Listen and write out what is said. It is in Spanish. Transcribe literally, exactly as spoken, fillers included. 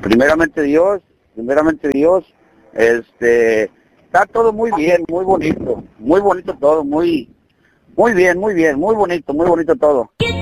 primeramente Dios, primeramente Dios, este, está todo muy bien, muy bonito, muy bonito todo, muy, muy bien, muy bien, muy bonito, muy bonito todo.